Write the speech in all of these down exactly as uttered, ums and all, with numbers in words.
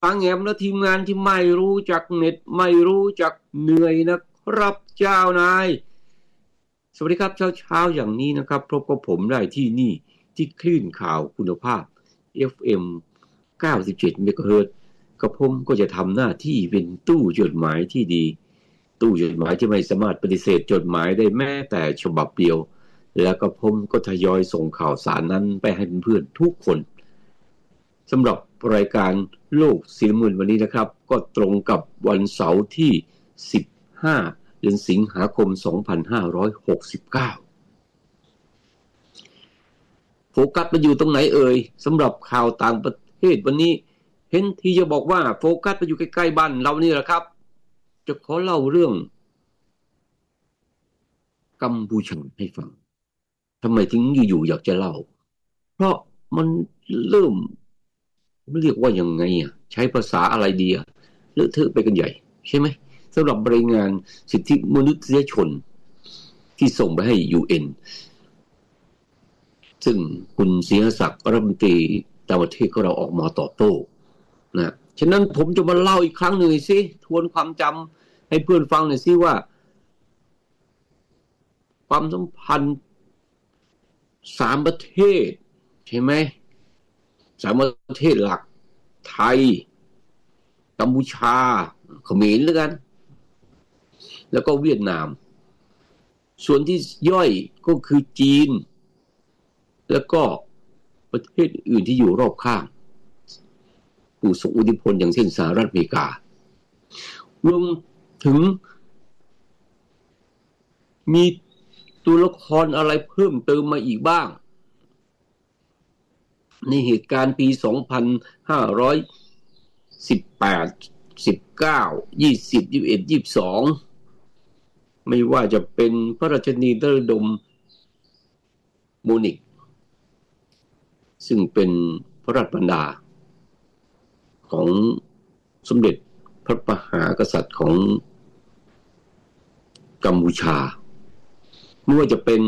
ปางแอมและทีมงานที่ไม่รู้จักเหน็ดไม่รู้จักเหนื่อยนะครับเจ้านายสวัสดีครับเช้าๆอย่างนี้นะครับพบกับผมได้ที่นี่ที่คลื่นข่าวคุณภาพ เอฟ เอ็ม เก้าสิบเจ็ด เมกะเฮิรตซ์ กับผมก็จะทำหน้าที่เป็นตู้จดหมายที่ดีตู้จดหมายที่ไม่สามารถปฏิเสธจดหมายได้แม้แต่ฉบับเดียวแล้วก็ผมก็ทยอยส่งข่าวสารนั้นไปให้เพื่อนๆทุกคนสำหรับรายการโลกศิลป์มนวันนี้นะครับก็ตรงกับวันเสาร์ที่สิบห้าเดือนสิงหาคมสองพันห้าร้อยหกสิบเก้าโฟกัสมาอยู่ตรงไหนเอ่ยสำหรับข่าวต่างประเทศวันนี้เห็นที่จะบอกว่าโฟกัสไปอยู่ใกล้ๆบ้านเรานี่แหละครับจะขอเล่าเรื่องกัมพูชาให้ฟังทำไมถึงอยู่ๆอยากจะเล่าเพราะมันเริ่มเรียกว่ายังไงอ่ะใช้ภาษาอะไรดีอ่ะเลอะเทอะไปกันใหญ่ใช่ไหมสำหรับรายงานสิทธิมนุษยชนที่ส่งไปให้ ยู เอ็น ซึ่งคุณศิรศักดิ์รัฐมนตรีต่างประเทศของเราออกมาตอบโต้นะฉะนั้นผมจะมาเล่าอีกครั้งหนึ่งสิทวนความจำให้เพื่อนฟังหน่อยสิว่าความสัมพันธ์สามประเทศใช่ไหมสามประเทศหลักไทยกัมพูชาเขมรแล้วกันแล้วก็เวียดนามส่วนที่ย่อยก็คือจีนแล้วก็ประเทศอื่นที่อยู่รอบข้างผู้ทรงอิทธิพลอย่างเช่นสหรัฐอเมริการวมถึงมีตัวละครอะไรเพิ่มเติมมาอีกบ้างในเหตุการณ์ปีสองพันห้าร้อยสิบแปด สิบเก้า ยี่สิบ ยี่สิบเอ็ด ยี่สิบสองไม่ว่าจะเป็นพระราชนีนรดมโมนิกซึ่งเป็นพระราชบรรดาของสมเด็จพระมหากษัตริย์ของกัมพูชาไม่ว่าจะเป็น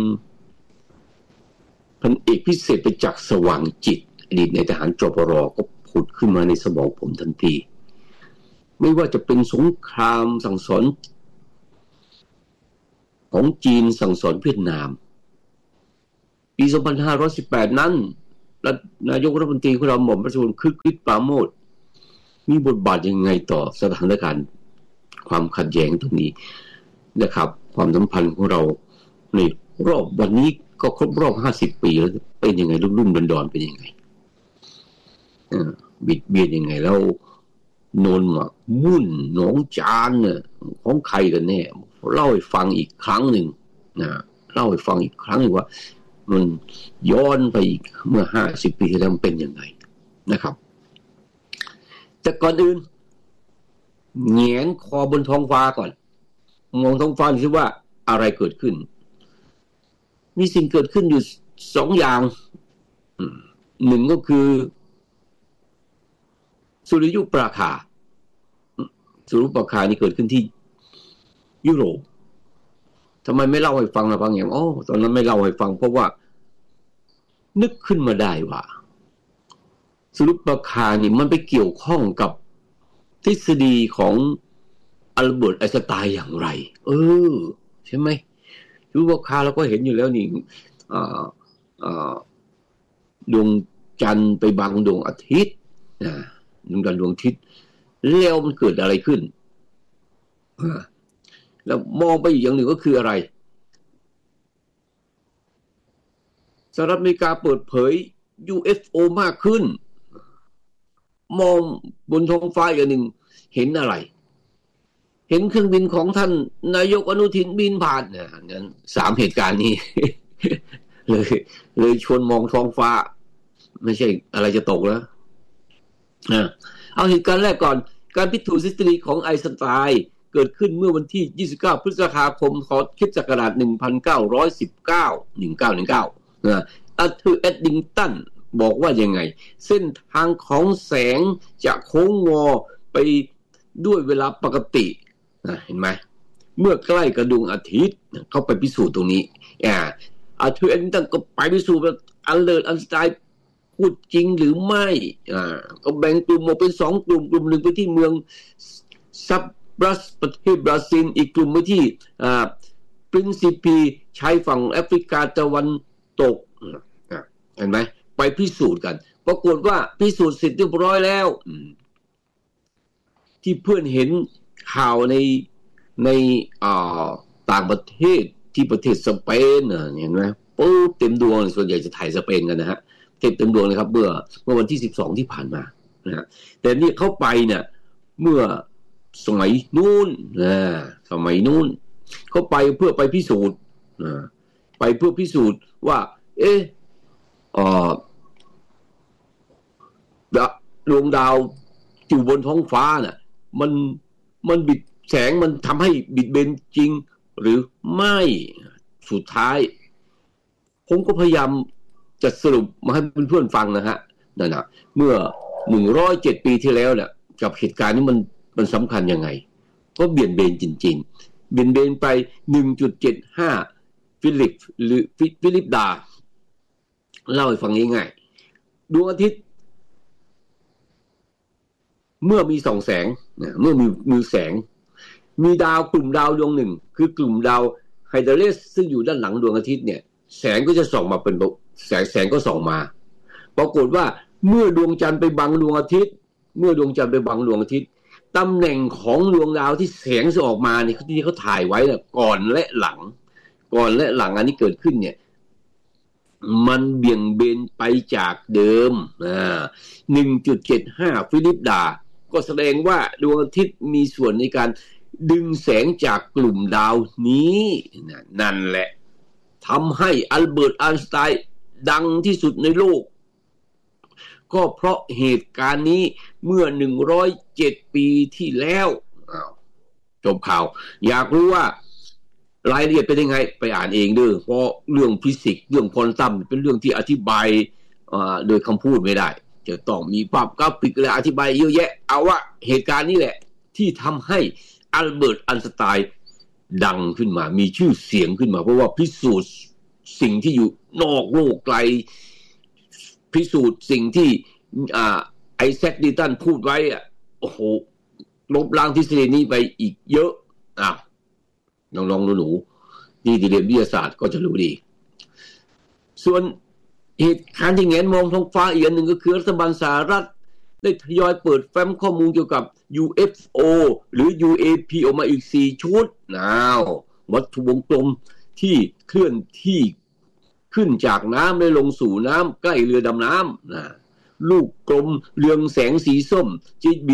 พันเอกพิเศษประจักษ์สว่างจิตอดีตนายทหารจปรก็ผุดขึ้นมาในสมองผมทันทีไม่ว่าจะเป็นสงครามสั่งสอนของจีนสั่งสอนเวียดนามปีสองพันห้าร้อยสิบแปดนั้นนายกรัฐมนตรีของเราหม่อมราชวงศ์คึกฤทธิ์ปราโมชมีบทบาทยังไงต่อสถานการณ์ความขัดแย้งตรงนี้นะครับความสัมพันธ์ของเราในรอบวันนี้ก็ครบรอบห้าสิบปีแล้วเป็นยังไงรุ่มๆดอนๆเป็นยังไงเอ่อบิดเบี้ยนยังไงแล้วโนนหมากมุ่นหนองจานเนี่ยของใครกันแน่เล่าให้ฟังอีกครั้งหนึ่งนะเล่าให้ฟังอีกครั้งนึงว่ามันย้อนไปอีกเมื่อห้าสิบปีที่แล้วมันเป็นยังไงนะครับแต่ก่อนอื่นแหงนคอบนท้องฟ้าก่อนมองท้องฟ้าดูสิว่าอะไรเกิดขึ้นมีสิ่งเกิดขึ้นอยู่สองอย่างหนึ่งก็คือสุริยุปราคาสุริยุปราคานี่เกิดขึ้นที่ยุโรปทำไมไม่เล่าให้ฟังล่ะฟังอย่างอ๋อตอนนั้นไม่เล่าให้ฟังเพราะว่านึกขึ้นมาได้ว่าสุริยุปราคานี่มันไปเกี่ยวข้องกับทฤษฎีของอัลเบิร์ตไอน์สไตน์อย่างไรเออใช่ไหมสุริยุปราคาเราก็เห็นอยู่แล้วนี่อ่าอ่าดวงจันทร์ไปบังดวงอาทิตย์นะดวงจันทร์ดวงอาทิตย์แล้วมันเกิดอะไรขึ้นแล้วมองไปอีกอย่างหนึ่งก็คืออะไรสหรัฐอเมริกาเปิดเผย ยู เอฟ โอ มากขึ้นมองบนท้องฟ้าอย่างหนึ่งเห็นอะไรเห็นเครื่องบินของท่านนายกอนุทินบินผ่านเนี่ยงั้นสามเหตุการณ์นี้ เลยเลยชวนมองท้องฟ้าไม่ใช่อะไรจะตกแล้วนะเอาเหตุการณ์แรกก่อนการพิสูจน์ทฤษฎีของไอน์สไตน์เกิดขึ้นเมื่อวันที่ยี่สิบเก้าพฤษภาคมคริสต์ศักราชหนึ่งพันเก้าร้อยสิบเก้า หนึ่งพันเก้าร้อยสิบเก้านะอาร์เธอร์ แอดดิงตันบอกว่ายังไงเส้นทางของแสงจะโค้งงอไปด้วยเวลาปกตินะเห็นไหมเมื่อใกล้กับดวงอาทิตย์เขาไปพิสูจน์ตรงนี้อ่าอาร์เธอร์ แอดดิงตันก็ไปพิสูจน์ว่าอัลเบิร์ต ไอน์สไตน์พูดจริงหรือไม่อ่าก็แบ่งกลุ่มออกเป็นสองกลุ่มกลุ่มหนึ่งไปที่เมืองซับบรัสประเทศบราซิลอีกกลุ่มไปที่อ่าปรินซิปีชายฝั่งแอฟริกาตะวันตกอ่าเห็นไหมไปพิสูจน์กันปรากฏว่าพิสูจน์เสร็จเรียบร้อยแล้วที่เพื่อนเห็นข่าวในในอ่าต่างประเทศที่ประเทศสเปนเห็นไหมปุ๊บเต็มดวงส่วนใหญ่จะถ่ายสเปนกันนะฮะเต็มเต็มดวงเลยครับเมื่อเมื่อวันที่สิบสองที่ผ่านมานะฮะแต่นี่เข้าไปเนี่ยเมื่อสมัยนู้นนะสมัยนู้นเขาไปเพื่อไปพิสูจน์นะไปเพื่อพิสูจน์ว่าเอ๊ะอ่าดวงดาวอยู่บนท้องฟ้าน่ะมันมันบิดแสงมันทำให้บิดเบนจริงหรือไม่สุดท้ายผมก็พยายามจะสรุปมาให้เพื่อนๆฟังนะฮะนั่นนะเมื่อหนึ่งร้อยเจ็ดปีที่แล้วเนี่ยกับเหตุการณ์นี้มันมันสำคัญยังไงก็เบี่ยนเบนจริงๆเบี่ยนเบนไป หนึ่งจุดเจ็ดห้า ฟิลิปหรือฟิลิปดาเล่าให้ฟังง่ายๆดวงอาทิตย์เมื่อมีส่องแสงเมื่อมีมีแสงมีดาวกลุ่มดาวดวงหนึ่งคือกลุ่มดาวไฮเดรสซึ่งอยู่ด้านหลังดวงอาทิตย์เนี่ยแสงก็จะส่องมาเป็นแสงแสงก็ส่องมาปรากฏว่าเมื่อดวงจันทร์ไปบังดวงอาทิตย์เมื่อดวงจันทร์ไปบังดวงอาทิตย์ตำแหน่งของดวงดาวที่แสงจะออกมาเนี่ยที่เขาถ่ายไว้เนี่ยก่อนและหลังก่อนและหลังอันนี้เกิดขึ้นเนี่ยมันเบี่ยงเบนไปจากเดิมอ่า หนึ่งจุดเจ็ดห้า ฟิลิปดาก็แสดงว่าดวงอาทิตย์มีส่วนในการดึงแสงจากกลุ่มดาวนี้นั่นแหละทำให้อัลเบิร์ตไอน์สไตน์ดังที่สุดในโลกก็เพราะเหตุการณ์นี้เมื่อหนึ่งร้อยเจ็ดปีที่แล้วอ้าวจบข่าวอยากรู้ว่ารายละเอียดเป็นยังไงไปอ่านเองเด้อเพราะเรื่องฟิสิกส์เรื่องควอนตัมเป็นเรื่องที่อธิบายโดยคำพูดไม่ได้จะต้องมีภาพกราฟิกอะไรอธิบายเยอะแยะเอาว่าเหตุการณ์นี้แหละที่ทำให้อัลเบิร์ตไอน์สไตน์ดังขึ้นมามีชื่อเสียงขึ้นมาเพราะว่าพิสูจน์สิ่งที่อยู่นอกโลกไกลพิสูจน์สิ่งที่อ่าไอแซคนิวตันพูดไว้อ่ะโอ้โหลบล้างทฤษฎีนี้ไปอีกเยอะอ้าวน้องๆหนูๆที่เรียนวิทยาศาสตร์ก็จะรู้ดีส่วนเหตุการณ์ที่แงนมองท้องฟ้าอีกอันหนึ่งก็คือรัฐบาลสหรัฐได้ทยอยเปิดแฟ้มข้อมูลเกี่ยวกับ ยู เอฟ โอ หรือ ยู เอ พี ออกมาอีกสี่ชุดอ้าววัตถุวงกลมที่เคลื่อนที่ขึ้นจากน้ำและลงสู่น้ำใกล้เรือดำน้ำนะลูกกลมเรืองแสงสีส้มที่